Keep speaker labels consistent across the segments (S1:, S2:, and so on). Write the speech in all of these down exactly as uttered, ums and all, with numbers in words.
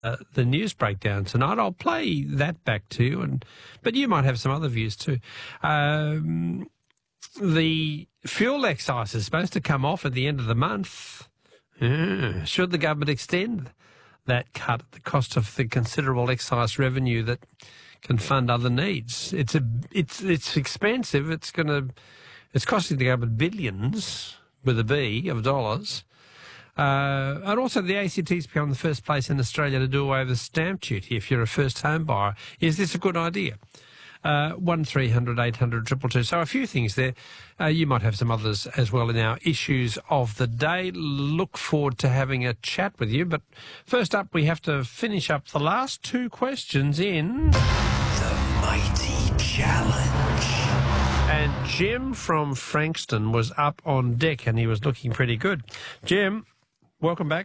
S1: uh, the news breakdown tonight. I'll play that back to you, and but you might have some other views too. Um, the fuel excise is supposed to come off at the end of the month. Yeah. Should the government extend that cut at the cost of the considerable excise revenue that can fund other needs? It's a it's it's expensive. It's going to it's costing the government billions with a B of dollars. Uh, and also the A C T's become the first place in Australia to do away with the stamp duty if you're a first home buyer. Is this a good idea? Uh, one three hundred eight hundred two two two. So a few things there. Uh, you might have some others as well in our issues of the day. Look forward to having a chat with you. But first up, we have to finish up the last two questions in...
S2: The Mighty Challenge.
S1: And Jim from Frankston was up on deck and he was looking pretty good. Jim, welcome back.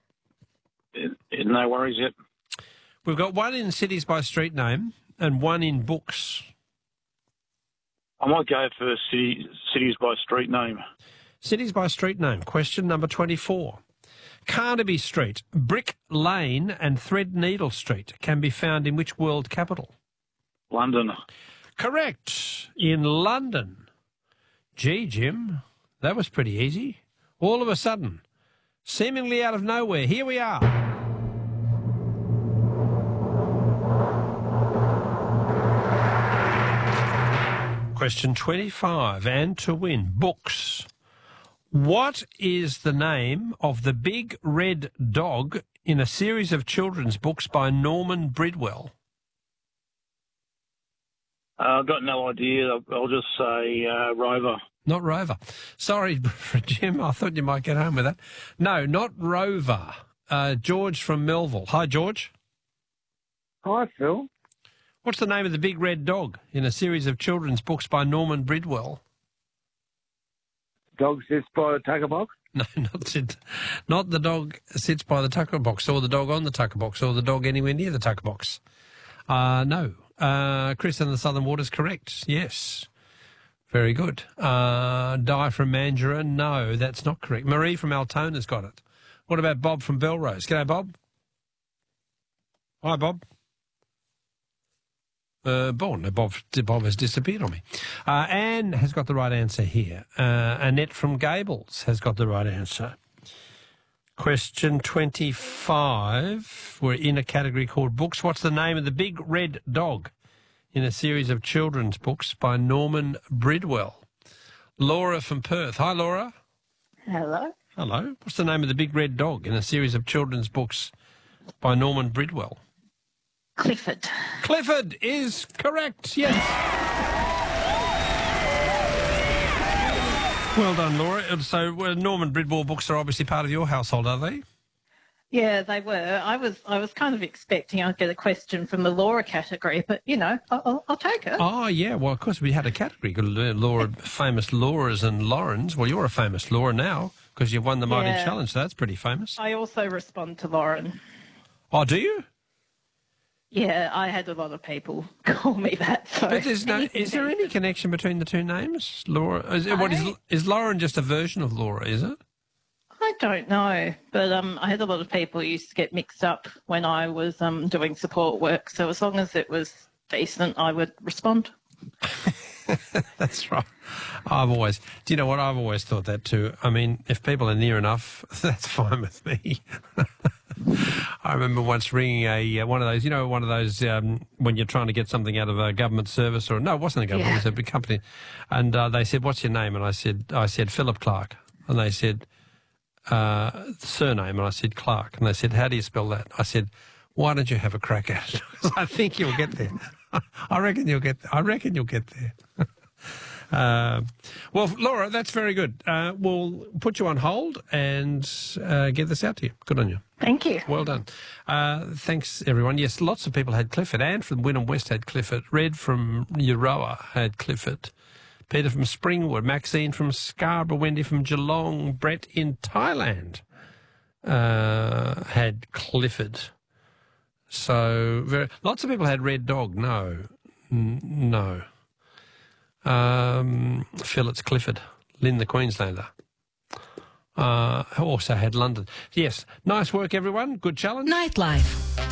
S3: No worries yet.
S1: We've got one in cities by street name and one in books.
S3: I might go for city, cities by street name.
S1: Cities by street name. Question number twenty-four. Carnaby Street, Brick Lane and Threadneedle Street can be found in which world capital?
S3: London.
S1: Correct. In London. Gee, Jim, that was pretty easy. All of a sudden, seemingly out of nowhere, here we are. Question twenty-five, and to win, books. What is the name of the big red dog in a series of children's books by Norman Bridwell?
S3: Uh, I've got no idea. I'll, I'll just say uh, Rover.
S1: Not Rover. Sorry, Jim, I thought you might get home with that. No, not Rover. Uh, George from Melville. Hi, George.
S4: Hi, Phil.
S1: What's the name of the big red dog in a series of children's books by Norman Bridwell?
S4: Dog sits by the tucker box?
S1: No, not sit, not the dog sits by the tucker box, or the dog on the tucker box, or the dog anywhere near the tucker box. Uh, no. Uh, Chris and the Southern Water's correct. Yes. Very good. Uh, Di from Mandurah. No, that's not correct. Marie from Altona's got it. What about Bob from Belrose? G'day, Bob. Hi, Bob. Uh, Bob, no, Bob, Bob has disappeared on me. Uh, Anne has got the right answer here. Uh, Annette from Gables has got the right answer. Question twenty-five. We're in a category called books. What's the name of the big red dog in a series of children's books by Norman Bridwell? Laura from Perth. Hi, Laura.
S5: Hello.
S1: Hello. What's the name of the big red dog in a series of children's books by Norman Bridwell?
S5: Clifford.
S1: Clifford is correct, yes. Well done, Laura. So uh, Norman Bridwell books are obviously part of your household, are they?
S5: Yeah, they were. I was I was kind of expecting I'd get a question from the Laura category, but, you know, I'll, I'll take it.
S1: Oh, yeah. Well, of course, we had a category called uh, Laura, famous Lauras and Laurens. Well, you're a famous Laura now because you've won the Mighty
S5: Yeah.
S1: Challenge, so that's pretty famous.
S5: I also respond to Lauren.
S1: Oh, do you?
S5: Yeah, I had a lot of people call me that. So
S1: But there's no, is there any connection between the two names? Laura, is, it, what, is,
S5: I-
S1: is Lauren just a version of Laura, is it?
S5: I don't know, but um, I had a lot of people who used to get mixed up when I was um, doing support work. So as long as it was decent, I would respond.
S1: That's right. I've always, do you know what? I've always thought that too. I mean, if people are near enough, that's fine with me. I remember once ringing a uh, one of those, you know, one of those um, when you're trying to get something out of a government service, or no, it wasn't a government,
S5: Yeah.
S1: it was a big company, and uh, they said, "What's your name?" And I said, "I said Philip Clark," and they said, uh, "Surname," and I said Clark, and they said, "How do you spell that?" I said, "Why don't you have a crack at it?" I think you'll get there. I reckon you'll get. I reckon you'll get there. Uh, well, Laura, that's very good. Uh, we'll put you on hold and uh, get this out to you. Good on you.
S5: Thank you.
S1: Well done. Uh, thanks, everyone. Yes, lots of people had Clifford. Anne from Wynnum West had Clifford. Red from Euroa had Clifford. Peter from Springwood. Maxine from Scarborough. Wendy from Geelong. Brett in Thailand uh, had Clifford. So very, lots of people had Red Dog. No. N- no. Um, Phil, it's Clifford. Lynn, the Queenslander. Uh, also had London. Yes, nice work, everyone. Good challenge.
S6: Nightlife.